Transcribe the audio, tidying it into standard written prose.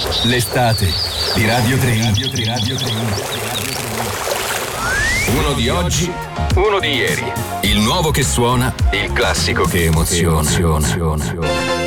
L'estate di Radio 3. Uno di oggi, uno di ieri. Il nuovo che suona, il classico che emoziona.